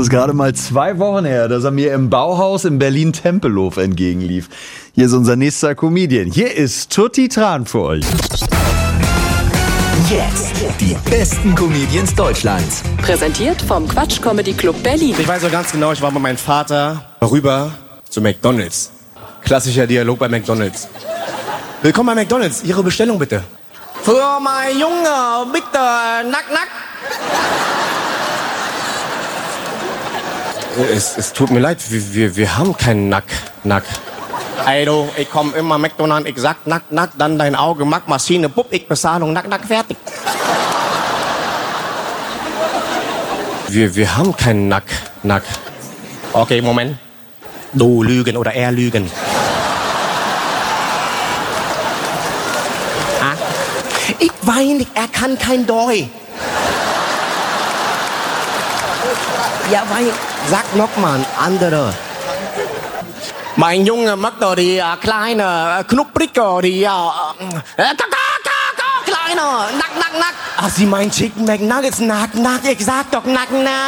ist gerade mal 2 Wochen her, dass er mir im Bauhaus in Berlin-Tempelhof entgegenlief. Hier ist unser nächster Comedian. Hier ist Tutti Tran für euch. Jetzt die besten Comedians Deutschlands. Präsentiert vom Quatsch Comedy Club Berlin. Ich weiß noch ganz genau, ich war mit meinem Vater rüber zu McDonald's. Klassischer Dialog bei McDonald's. Willkommen bei McDonald's. Ihre Bestellung bitte. Für mein Junge, bitte, nack, nack. Es tut mir leid, wir haben keinen Nack. Ey du, ich komm immer McDonald's, ich sag nack, dann dein Auge, Maschine, Pupp, ich Bezahlung, nack, fertig. Wir haben keinen Nack. Okay, Moment. Du lügen oder er lügen. Ah? Ich weiß nicht, er kann kein Doi. Ja, weil, sag noch mal ein andere. Mein Junge mag doch die kleine Knupprige, die kleine, nack. Ach, sie meint Chicken McNuggets, nack, ich sag doch nack.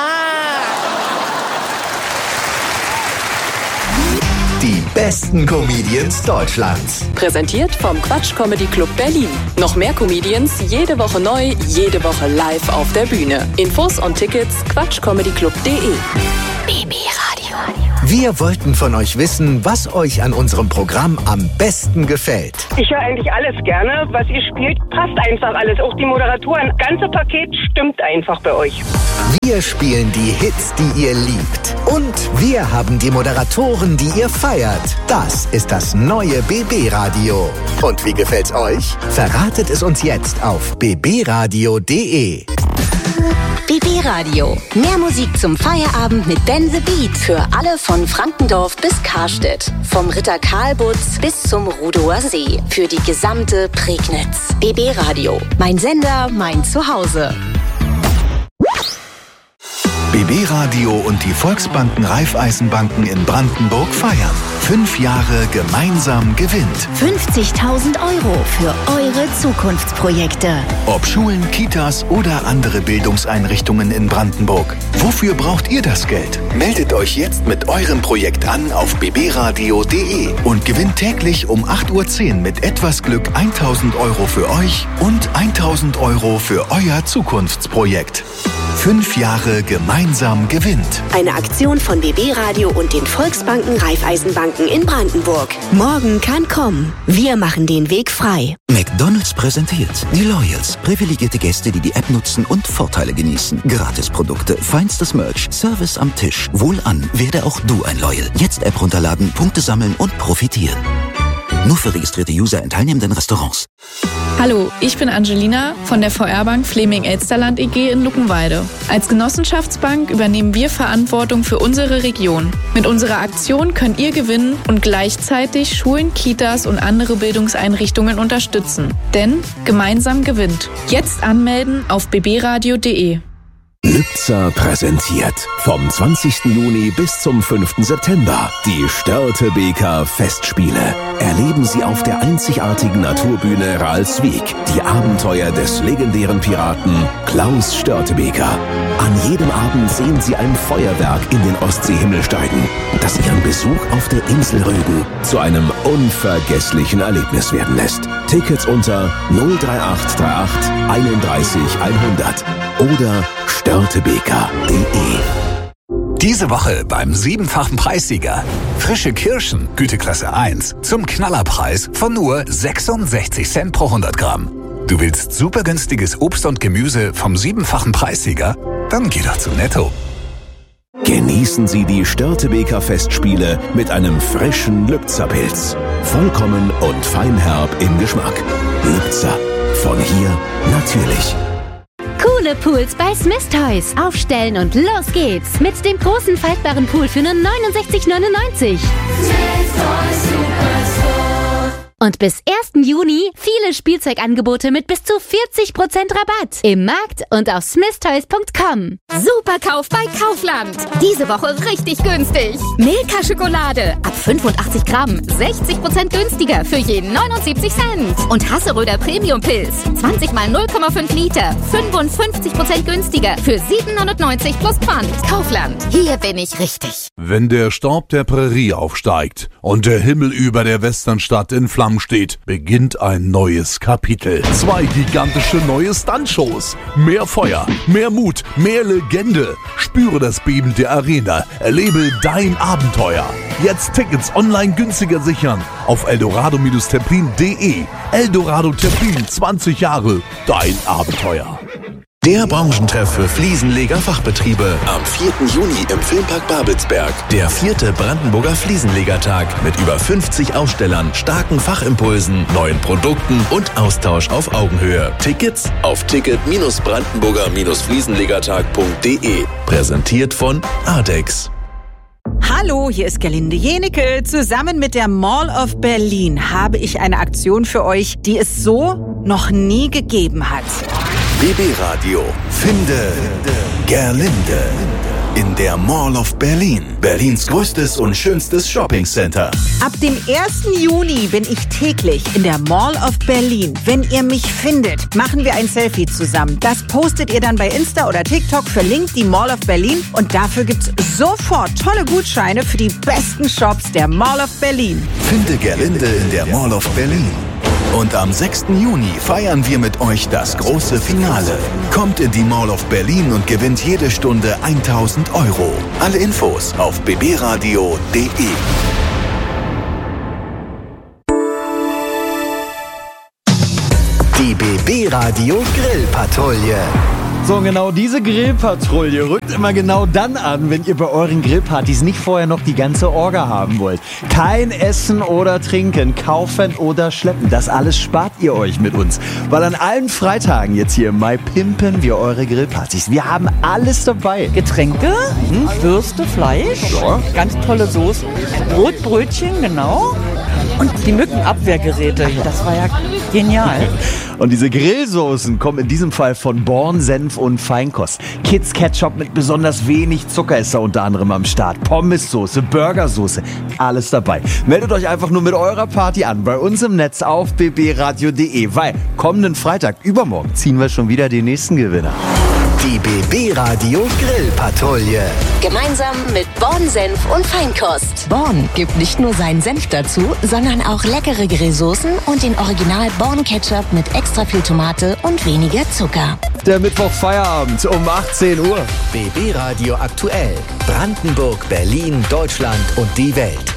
Die besten Comedians Deutschlands. Präsentiert vom Quatsch Comedy Club Berlin. Noch mehr Comedians, jede Woche neu, jede Woche live auf der Bühne. Infos und Tickets quatschcomedyclub.de. BB Radio. Wir wollten von euch wissen, was euch an unserem Programm am besten gefällt. Ich höre eigentlich alles gerne. Was ihr spielt, passt einfach alles. Auch die Moderatoren. Das ganze Paket stimmt einfach bei euch. Wir spielen die Hits, die ihr liebt. Und wir haben die Moderatoren, die ihr feiert. Das ist das neue BB Radio. Und wie gefällt's euch? Verratet es uns jetzt auf bbradio.de. BB Radio. Mehr Musik zum Feierabend mit Ben the Beat. Für alle von Frankendorf bis Karstedt. Vom Ritter Karlbutz bis zum Rudower See. Für die gesamte Prignitz. BB Radio. Mein Sender, mein Zuhause. BB Radio und die Volksbanken Raiffeisenbanken in Brandenburg feiern. 5 Jahre gemeinsam gewinnt. 50.000 € für eure Zukunftsprojekte. Ob Schulen, Kitas oder andere Bildungseinrichtungen in Brandenburg. Wofür braucht ihr das Geld? Meldet euch jetzt mit eurem Projekt an auf bbradio.de und gewinnt täglich um 8:10 Uhr mit etwas Glück 1.000 € für euch und 1.000 € für euer Zukunftsprojekt. 5 Jahre gemeinsam gewinnt. Eine Aktion von BB Radio und den Volksbanken Raiffeisenbanken in Brandenburg. Morgen kann kommen. Wir machen den Weg frei. McDonald's präsentiert die Loyals. Privilegierte Gäste, die die App nutzen und Vorteile genießen. Gratisprodukte, feinstes Merch, Service am Tisch. Wohlan, werde auch du ein Loyal. Jetzt App runterladen, Punkte sammeln und profitieren. Nur für registrierte User in teilnehmenden Restaurants. Hallo, ich bin Angelina von der VR-Bank Fleming-Elsterland EG in Luckenwalde. Als Genossenschaftsbank übernehmen wir Verantwortung für unsere Region. Mit unserer Aktion könnt ihr gewinnen und gleichzeitig Schulen, Kitas und andere Bildungseinrichtungen unterstützen. Denn gemeinsam gewinnt. Jetzt anmelden auf bbradio.de. Lübzer präsentiert vom 20. Juni bis zum 5. September die Störtebeker Festspiele. Erleben Sie auf der einzigartigen Naturbühne Ralswiek die Abenteuer des legendären Piraten Klaus Störtebeker. An jedem Abend sehen Sie ein Feuerwerk in den Ostseehimmel steigen, das Ihren Besuch auf der Insel Rügen zu einem unvergesslichen Erlebnis werden lässt. Tickets unter 03838 31 100 oder störtebeker.de. Diese Woche beim 7-fachen Preissieger. Frische Kirschen, Güteklasse 1, zum Knallerpreis von nur 66 Cent pro 100 Gramm. Du willst super günstiges Obst und Gemüse vom 7-fachen Preissieger? Dann geh doch zu Netto. Genießen Sie die Störtebeker Festspiele mit einem frischen Lübzer-Pilz. Vollkommen und feinherb im Geschmack. Lübzer. Von hier natürlich. Coole Pools bei Smith Toys. Aufstellen und los geht's. Mit dem großen faltbaren Pool für nur 69,99. Und bis 1. Juni viele Spielzeugangebote mit bis zu 40% Rabatt. Im Markt und auf smithtoys.com. Superkauf bei Kaufland. Diese Woche richtig günstig. Milka-Schokolade ab 85 Gramm 60% günstiger für jeden 79 Cent. Und Hasseröder Premium-Pilz 20 mal 0,5 Liter 55% günstiger für 7,99 plus Pfand. Kaufland. Hier bin ich richtig. Wenn der Staub der Prärie aufsteigt und der Himmel über der Westernstadt in Flammen steht, beginnt ein neues Kapitel. 2 gigantische neue Stuntshows. Mehr Feuer, mehr Mut, mehr Legende. Spüre das Beben der Arena. Erlebe dein Abenteuer. Jetzt Tickets online günstiger sichern auf eldorado-templin.de. Eldorado Templin, 20 Jahre. Dein Abenteuer. Der Branchentreff für Fliesenleger-Fachbetriebe am 4. Juni im Filmpark Babelsberg. Der 4. Brandenburger Fliesenlegertag mit über 50 Ausstellern, starken Fachimpulsen, neuen Produkten und Austausch auf Augenhöhe. Tickets auf ticket-brandenburger-fliesenlegertag.de. Präsentiert von Ardex. Hallo, hier ist Gerlinde Jenecke. Zusammen mit der Mall of Berlin habe ich eine Aktion für euch, die es so noch nie gegeben hat. BB Radio. Finde Gerlinde in der Mall of Berlin. Berlins größtes und schönstes Shoppingcenter. Ab dem 1. Juni bin ich täglich in der Mall of Berlin. Wenn ihr mich findet, machen wir ein Selfie zusammen. Das postet ihr dann bei Insta oder TikTok, verlinkt die Mall of Berlin und dafür gibt's sofort tolle Gutscheine für die besten Shops der Mall of Berlin. Finde Gerlinde in der Mall of Berlin. Und am 6. Juni feiern wir mit euch das große Finale. Kommt in die Mall of Berlin und gewinnt jede Stunde 1.000 €. Alle Infos auf bbradio.de. Die BB Radio Grillpatrouille. So, genau diese Grillpatrouille rückt immer genau dann an, wenn ihr bei euren Grillpartys nicht vorher noch die ganze Orga haben wollt. Kein Essen oder Trinken, kaufen oder schleppen, das alles spart ihr euch mit uns. Weil an allen Freitagen jetzt hier im Mai pimpen wir eure Grillpartys. Wir haben alles dabei. Getränke, Würste, Fleisch, ganz tolle Soßen, Brot, Brötchen, genau. Und die Mückenabwehrgeräte, das war ja genial. Und diese Grillsoßen kommen in diesem Fall von Born, Senf und Feinkost. Kids Ketchup mit besonders wenig Zucker ist da unter anderem am Start. Pommessoße, Burgersoße, alles dabei. Meldet euch einfach nur mit eurer Party an bei uns im Netz auf bbradio.de, weil kommenden Freitag, übermorgen, ziehen wir schon wieder den nächsten Gewinner. Die BB Radio Grillpatrouille. Gemeinsam mit Born Senf und Feinkost. Born gibt nicht nur seinen Senf dazu, sondern auch leckere Grillsoßen und den Original Born Ketchup mit extra viel Tomate und weniger Zucker. Der Mittwoch-Feierabend um 18 Uhr. BB Radio aktuell. Brandenburg, Berlin, Deutschland und die Welt.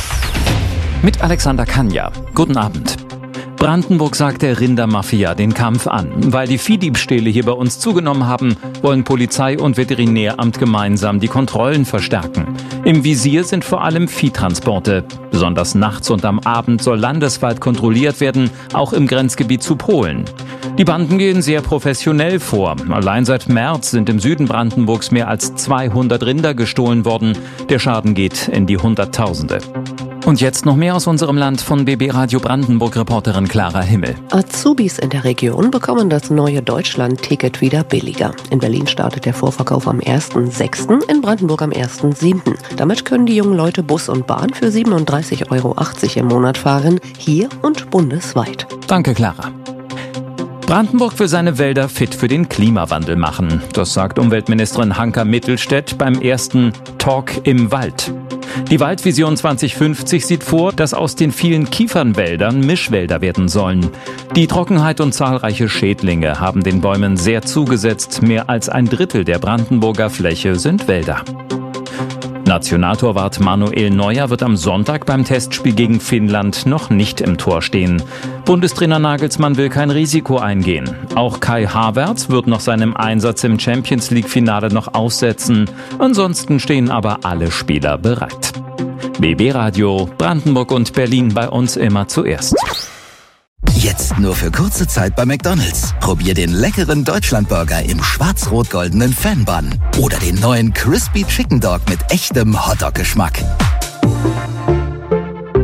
Mit Alexander Kanja. Guten Abend. Brandenburg sagt der Rindermafia den Kampf an. Weil die Viehdiebstähle hier bei uns zugenommen haben, wollen Polizei und Veterinäramt gemeinsam die Kontrollen verstärken. Im Visier sind vor allem Viehtransporte. Besonders nachts und am Abend soll landesweit kontrolliert werden, auch im Grenzgebiet zu Polen. Die Banden gehen sehr professionell vor. Allein seit März sind im Süden Brandenburgs mehr als 200 Rinder gestohlen worden. Der Schaden geht in die Hunderttausende. Und jetzt noch mehr aus unserem Land von BB Radio Brandenburg-Reporterin Clara Himmel. Azubis in der Region bekommen das neue Deutschland-Ticket wieder billiger. In Berlin startet der Vorverkauf am 1.6., in Brandenburg am 1.7. Damit können die jungen Leute Bus und Bahn für 37,80 € im Monat fahren, hier und bundesweit. Danke, Clara. Brandenburg will seine Wälder fit für den Klimawandel machen. Das sagt Umweltministerin Hanka Mittelstädt beim ersten Talk im Wald. Die Waldvision 2050 sieht vor, dass aus den vielen Kiefernwäldern Mischwälder werden sollen. Die Trockenheit und zahlreiche Schädlinge haben den Bäumen sehr zugesetzt. Mehr als 1/3 der Brandenburger Fläche sind Wälder. Nationaltorwart Manuel Neuer wird am Sonntag beim Testspiel gegen Finnland noch nicht im Tor stehen. Bundestrainer Nagelsmann will kein Risiko eingehen. Auch Kai Havertz wird nach seinem Einsatz im Champions-League-Finale noch aussetzen. Ansonsten stehen aber alle Spieler bereit. BB Radio, Brandenburg und Berlin bei uns immer zuerst. Jetzt nur für kurze Zeit bei McDonald's. Probier den leckeren Deutschlandburger im schwarz-rot-goldenen Fan-Bun. Oder den neuen Crispy Chicken Dog mit echtem Hotdog-Geschmack.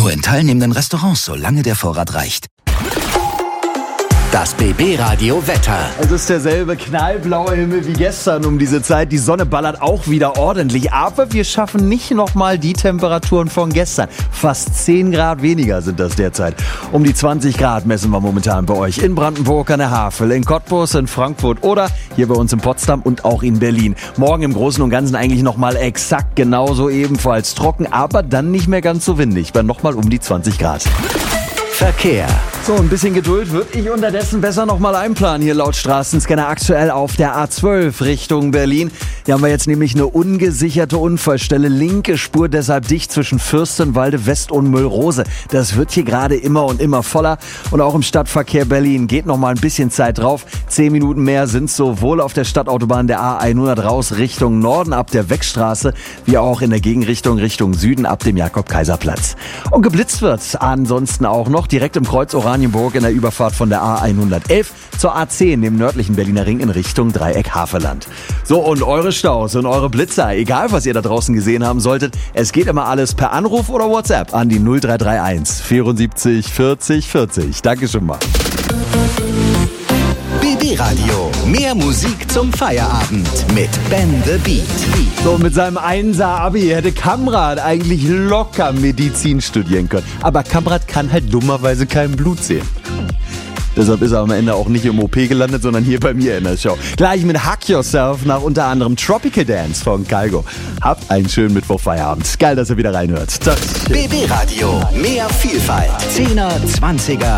Nur in teilnehmenden Restaurants, solange der Vorrat reicht. Das BB-Radio Wetter. Es ist derselbe knallblaue Himmel wie gestern um diese Zeit. Die Sonne ballert auch wieder ordentlich. Aber wir schaffen nicht nochmal die Temperaturen von gestern. Fast 10 Grad weniger sind das derzeit. Um die 20 Grad messen wir momentan bei euch. In Brandenburg an der Havel, in Cottbus, in Frankfurt oder hier bei uns in Potsdam und auch in Berlin. Morgen im Großen und Ganzen eigentlich nochmal exakt genauso, ebenfalls trocken, aber dann nicht mehr ganz so windig. Bei nochmal um die 20 Grad. Verkehr. So, ein bisschen Geduld würde ich unterdessen besser nochmal einplanen hier laut Straßenscanner aktuell auf der A12 Richtung Berlin. Hier haben wir jetzt nämlich eine ungesicherte Unfallstelle, linke Spur deshalb dicht zwischen Fürstenwalde West und Müllrose. Das wird hier gerade immer und immer voller und auch im Stadtverkehr Berlin geht nochmal ein bisschen Zeit drauf. 10 Minuten mehr sind sowohl auf der Stadtautobahn der A100 raus Richtung Norden ab der Weckstraße, wie auch in der Gegenrichtung Richtung Süden ab dem Jakob-Kaiser-Platz. Und geblitzt wird ansonsten auch noch direkt im Kreuz Oranienburg in der Überfahrt von der A111 zur A10 im nördlichen Berliner Ring in Richtung Dreieck Havelland. So, und eure Staus und eure Blitzer, egal was ihr da draußen gesehen haben solltet, es geht immer alles per Anruf oder WhatsApp an die 0331 74 40 40. Danke schon mal. BB-Radio. Mehr Musik zum Feierabend mit Ben the Beat. So, mit seinem 1er-Abi hätte Kamrat eigentlich locker Medizin studieren können. Aber Kamrat kann halt dummerweise kein Blut sehen. Deshalb ist er am Ende auch nicht im OP gelandet, sondern hier bei mir in der Show. Gleich mit Hack Yourself nach unter anderem Tropical Dance von Calgo. Habt einen schönen Mittwochfeierabend. Geil, dass ihr wieder reinhört. BB-Radio. Mehr Vielfalt. 10er, 20er.